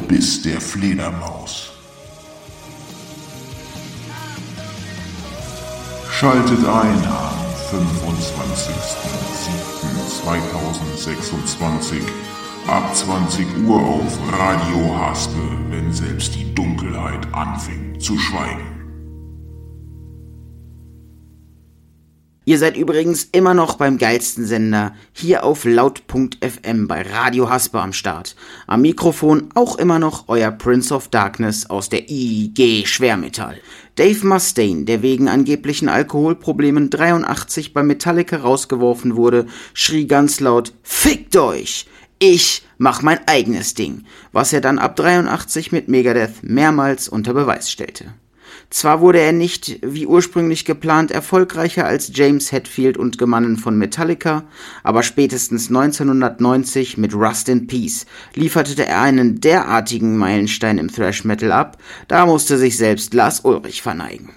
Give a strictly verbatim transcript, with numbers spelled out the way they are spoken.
Biss der Fledermaus. Schaltet ein am fünfundzwanzigsten siebten zweitausendsechsundzwanzig ab zwanzig Uhr auf Radio Haspe, wenn selbst die Dunkelheit anfängt zu schweigen. Ihr seid übrigens immer noch beim geilsten Sender, hier auf laut Punkt f m bei Radio Haspe am Start. Am Mikrofon auch immer noch euer Prince of Darkness aus der I G Schwermetall. Dave Mustaine, der wegen angeblichen Alkoholproblemen dreiundachtzig bei Metallica rausgeworfen wurde, schrie ganz laut: Fickt euch! Ich mach mein eigenes Ding, was er dann ab dreiundachtzig mit Megadeth mehrmals unter Beweis stellte. Zwar wurde er nicht, wie ursprünglich geplant, erfolgreicher als James Hetfield und Gemannen von Metallica, aber spätestens neunzehnhundertneunzig mit Rust in Peace lieferte er einen derartigen Meilenstein im Thrash Metal ab, da musste sich selbst Lars Ulrich verneigen.